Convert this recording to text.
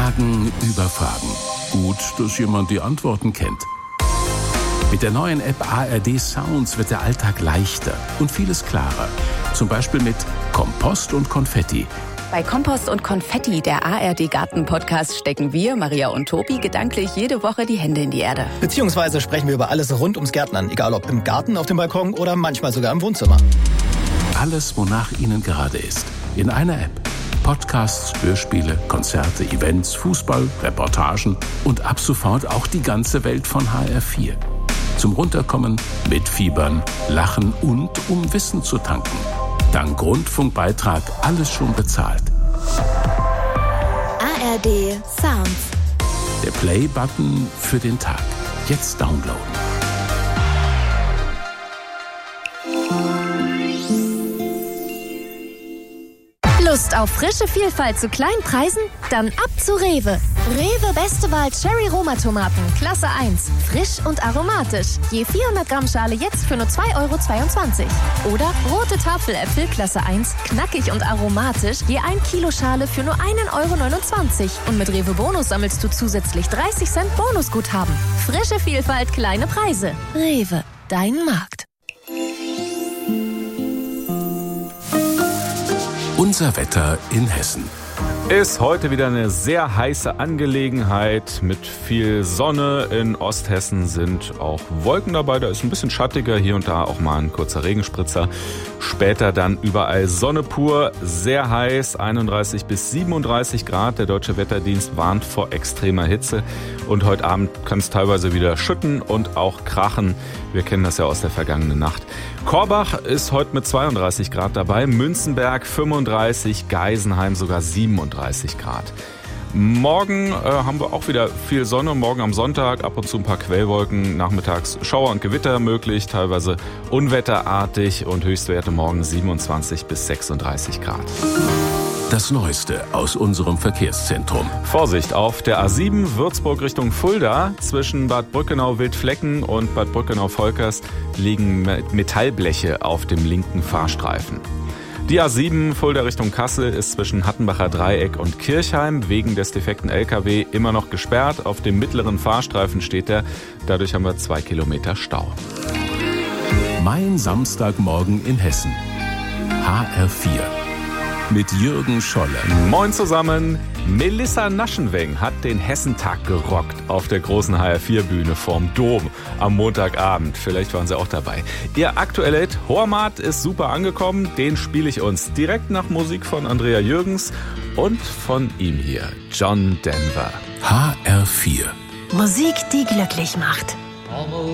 Fragen über Fragen. Gut, dass jemand die Antworten kennt. Mit der neuen App ARD Sounds wird der Alltag leichter und vieles klarer. Zum Beispiel mit Kompost und Konfetti. Bei Kompost und Konfetti, der ARD Garten-Podcast, stecken wir, Maria und Tobi, gedanklich jede Woche die Hände in die Erde. Beziehungsweise sprechen wir über alles rund ums Gärtnern. Egal ob im Garten, auf dem Balkon oder manchmal sogar im Wohnzimmer. Alles, wonach Ihnen gerade ist. In einer App. Podcasts, Hörspiele, Konzerte, Events, Fußball, Reportagen und ab sofort auch die ganze Welt von HR4. Zum Runterkommen, mitfiebern, lachen und um Wissen zu tanken. Dank Rundfunkbeitrag alles schon bezahlt. ARD Sounds. Der Play-Button für den Tag. Jetzt downloaden. Lust auf frische Vielfalt zu kleinen Preisen? Dann ab zu Rewe. Rewe Beste Wahl Cherry Roma Tomaten, Klasse 1. Frisch und aromatisch. Je 400 Gramm Schale jetzt für nur 2,22 €. Oder rote Tafeläpfel, Klasse 1. Knackig und aromatisch. Je 1 Kilo Schale für nur 1,29 €. Und mit Rewe Bonus sammelst du zusätzlich 30 Cent Bonusguthaben. Frische Vielfalt, kleine Preise. Rewe, dein Markt. Unser Wetter in Hessen. Ist heute wieder eine sehr heiße Angelegenheit mit viel Sonne. In Osthessen sind auch Wolken dabei. Da ist ein bisschen schattiger, hier und da auch mal ein kurzer Regenspritzer. Später dann überall Sonne pur, sehr heiß, 31 bis 37 Grad. Der Deutsche Wetterdienst warnt vor extremer Hitze. Und heute Abend kann es teilweise wieder schütten und auch krachen. Wir kennen das ja aus der vergangenen Nacht. Korbach ist heute mit 32 Grad dabei, Münzenberg 35, Geisenheim sogar 37 Grad. Morgen haben wir auch wieder viel Sonne, morgen am Sonntag ab und zu ein paar Quellwolken, nachmittags Schauer und Gewitter möglich, teilweise unwetterartig und Höchstwerte morgen 27 bis 36 Grad. Das Neueste aus unserem Verkehrszentrum. Vorsicht, auf der A7 Würzburg Richtung Fulda zwischen Bad Brückenau-Wildflecken und Bad Brückenau-Volkers liegen Metallbleche auf dem linken Fahrstreifen. Die A7 Fulda Richtung Kassel ist zwischen Hattenbacher Dreieck und Kirchheim wegen des defekten LKW immer noch gesperrt. Auf dem mittleren Fahrstreifen steht er. Dadurch haben wir 2 Kilometer Stau. Mein Samstagmorgen in Hessen. HR4. Mit Jürgen Scholle. Moin zusammen. Melissa Naschenweng hat den Hessentag gerockt auf der großen HR4-Bühne vorm Dom am Montagabend. Vielleicht waren Sie auch dabei. Ihr aktueller Hit Hormat ist super angekommen. Den spiele ich uns direkt nach Musik von Andrea Jürgens und von ihm hier, John Denver. HR4. Musik, die glücklich macht.